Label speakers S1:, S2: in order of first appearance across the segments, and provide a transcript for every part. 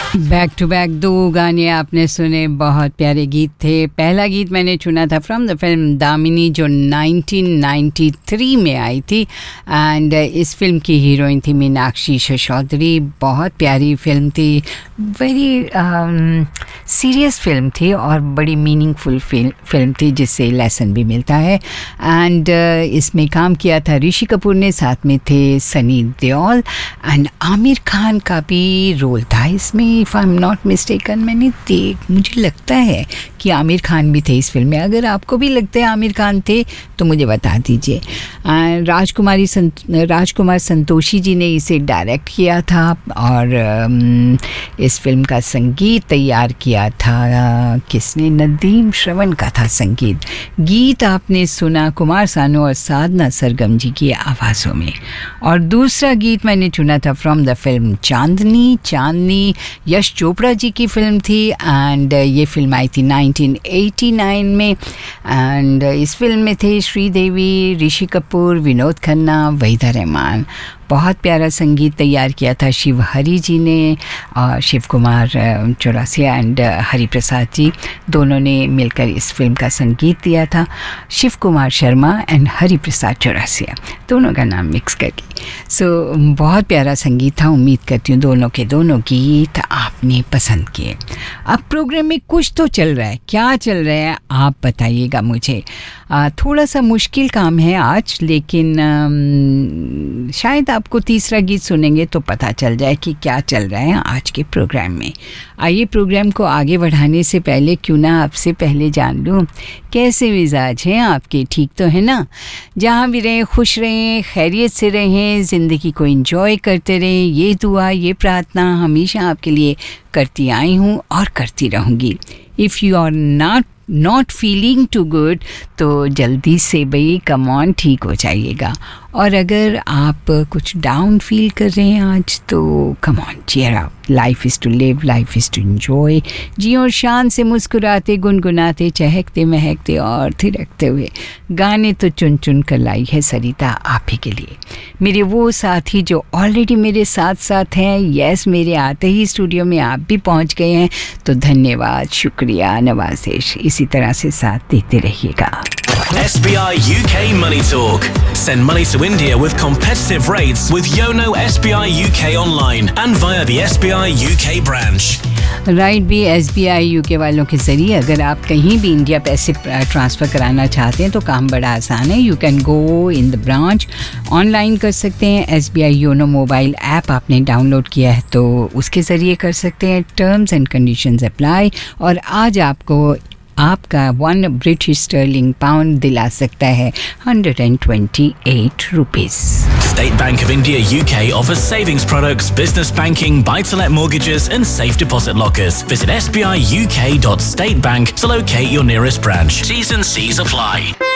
S1: Back to back दो गाने आपने सुने, बहुत प्यारे गीत थे। पहला गीत मैंने चुना था फ्रॉम द फिल्म दामिनी जो 1993 में आई थी एंड इस फिल्म की हीरोइन थी मीनाक्षी शशौदरी। बहुत प्यारी फिल्म थी, वेरी सीरियस फिल्म थी और बड़ी मीनिंगफुल फिल्म थी जिससे लेसन भी मिलता है। एंड इसमें काम किया था ऋषि कपूर ने, साथ में थे सनी देओल एंड आमिर खान का भी रोल था इसमें। If I am not mistaken, मुझे लगता है कि आमिर खान भी थे इस फिल्म में। अगर आपको भी लगता है आमिर खान थे तो मुझे बता दीजिए। राजकुमार संतोषी जी ने इसे डायरेक्ट किया था और इस फिल्म का संगीत तैयार किया था किसने? नदीम श्रवण का था संगीत। गीत आपने सुना कुमार सानू और साधना सरगम जी की आवाज़ों में। और दूसरा गीत मैंने चुना था फ्रॉम द फिल्म चांदनी यश चोपड़ा जी की फिल्म थी एंड ये फिल्म आई थी 1989 में एंड इस फिल्म में थे श्रीदेवी, ऋषि कपूर, विनोद खन्ना, वहीदा रहमान। बहुत प्यारा संगीत तैयार किया था शिव हरी जी ने और शिव कुमार चौरसिया एंड हरि प्रसाद जी दोनों ने मिलकर इस फिल्म का संगीत दिया था। शिव कुमार शर्मा एंड हरि प्रसाद चौरसिया दोनों का नाम मिक्स करके। बहुत प्यारा संगीत था। उम्मीद करती हूँ दोनों के दोनों गीत आपने पसंद किए। अब प्रोग्राम में कुछ तो चल रहा है, क्या चल रहा है आप बताइएगा मुझे। थोड़ा सा मुश्किल काम है आज, लेकिन शायद आपको तीसरा गीत सुनेंगे तो पता चल जाए कि क्या चल रहा है आज के प्रोग्राम में। आइए प्रोग्राम को आगे बढ़ाने से पहले क्यों ना आपसे पहले जान लूँ कैसे मिजाज हैं आपके, ठीक तो है ना? जहाँ भी रहें खुश रहें, खैरियत से रहें, ज़िंदगी को एंजॉय करते रहें। ये दुआ ये प्रार्थना हमेशा आपके लिए करती आई हूँ और करती रहूँगी। If you are not feeling to good तो जल्दी से भाई कम ऑन ठीक हो जाइएगा। और अगर आप कुछ डाउन फील कर रहे हैं आज तो come on cheer up. Life is to live, life is to enjoy. जी और शान से मुस्कुराते गुनगुनाते चहकते महकते और थिरकते हुए गाने तो चुन चुन कर लाई है सरिता आप ही के लिए। मेरे वो साथी जो ऑलरेडी मेरे साथ हैं, यस मेरे आते ही स्टूडियो में आप भी पहुंच गए हैं तो धन्यवाद, शुक्रिया, नवाजिश। इसी तरह से साथ देते रहिएगा।
S2: SBI UK Money Talk. Send money to India with competitive rates with Yono SBI UK online and via the SBI UK branch.
S1: Right भी SBI UK वालों के ज़रिए अगर आप कहीं भी इंडिया पैसे ट्रांसफ़र कराना चाहते हैं तो काम बड़ा आसान है। You can go in the branch, online कर सकते हैं। SBI योनो मोबाइल ऐप आपने डाउनलोड किया है तो उसके ज़रिए कर सकते हैं। Terms and conditions apply. और आज आपको आपका 1 ब्रिटिश स्टर्लिंग पाउंड दिला सकता है 128 rupees.
S2: State Bank of India UK offers savings products, business banking, buy-to-let mortgages and safe deposit lockers. Visit sbiuk.statebank to locate your nearest branch. T's and C's apply.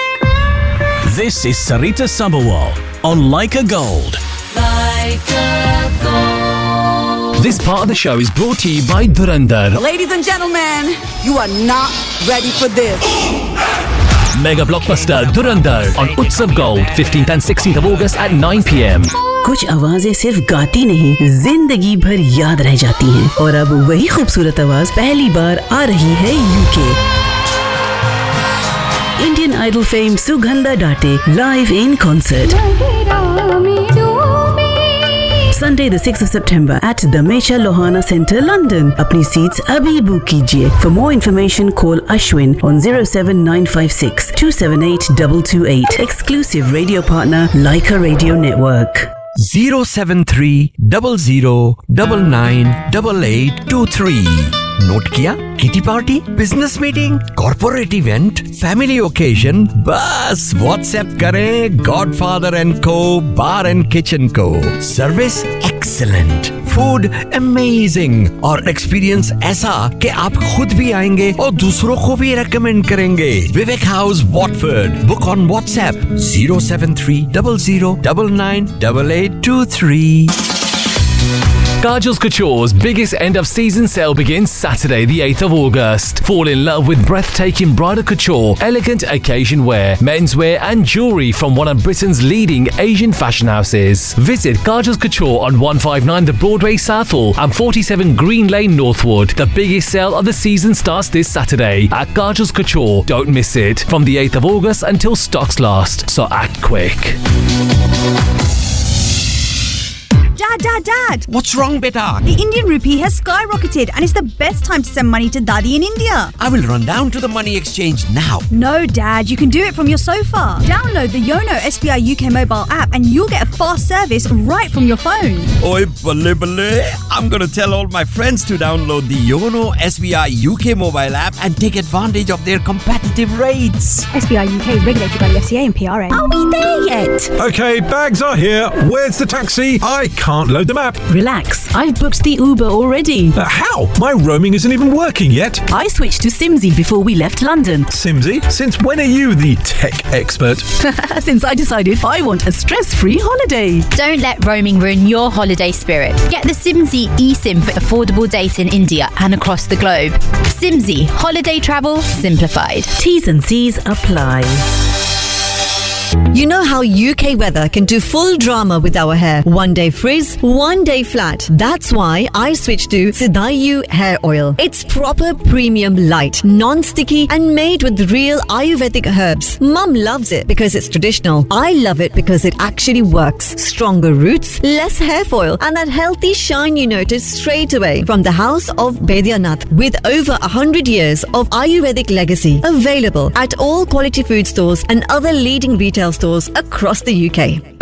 S2: This is Sarita Sabharwal on Like a Gold.
S3: Like a Gold.
S2: This part of the show is brought to you by Dhurandhar.
S3: Ladies and gentlemen, you are not ready for this.
S2: Mega blockbuster Dhurandhar on Utsav Gold, 15th and 16th of August at 9 p.m.
S4: कुछ आवाजें सिर्फ गाती नहीं, जिंदगी भर याद रह जाती हैं। और अब वही खूबसूरत आवाज पहली बार आ रही है UK. Indian idol fame Sugandha डाटे live in concert Sunday the 6th of September at the Mesha Lohana Centre, London. अपनी सीट्स अभी बुक कीजिए। For more information, call Ashwin on 07956 278 228. Exclusive radio partner, Leica Radio Network.
S5: 073 00 99 8823। Note किया? Kitty party, business meeting, corporate event, family occasion, बस WhatsApp करें godfather and को बार and kitchen को। Service excellent, food amazing और experience ऐसा कि आप खुद भी आएंगे और दूसरों को भी रेकमेंड करेंगे। विवेक house Watford, book on WhatsApp 073 00 99 8823।
S6: Kajal's Couture's biggest end-of-season sale begins Saturday, the 8th of August. Fall in love with breathtaking bridal couture, elegant occasion wear, menswear and jewellery from one of Britain's leading Asian fashion houses. Visit Kajal's Couture on 159 The Broadway Southall and 47 Green Lane Northwood. The biggest sale of the season starts this Saturday at Kajal's Couture. Don't miss it. From the 8th of August until stocks last, so act quick.
S7: Dad!
S8: What's wrong, beta?
S7: The Indian rupee has skyrocketed and it's the best time to send money to Dadi in India.
S8: I will run down to the money exchange now.
S7: No, Dad, you can do it from your sofa. Download the Yono SBI UK mobile app and you'll get a fast service right from your phone.
S8: Oi, balle. I'm going to tell all my friends to download the Yono SBI UK mobile app and take advantage of their competitive rates.
S7: SBI UK regulated by the FCA and PRA.
S9: Are we there yet?
S10: Okay, bags are here. Where's the taxi? I can't load the map.
S4: Relax, I've booked the Uber already.
S10: How? My roaming isn't even working yet.
S4: I switched to Simsy before we left London.
S10: Simsy? Since when are you the tech expert?
S4: Since I decided I want a stress-free holiday.
S9: Don't let roaming ruin your holiday spirit. Get the Simsy eSIM for affordable data in India and across the globe. Simsy, holiday travel simplified.
S4: T's and C's apply.
S11: You know how UK weather can do full drama with our hair. One day frizz, one day flat. That's why I switched to Sidayu hair oil. It's proper premium light, non-sticky and made with real Ayurvedic herbs. Mum loves it because it's traditional. I love it because it actually works. Stronger roots, less hair foil and that healthy shine you notice straight away. From the house of Baidyanath with over 100 years of Ayurvedic legacy. Available at all quality food stores and other leading retail stores across the UK.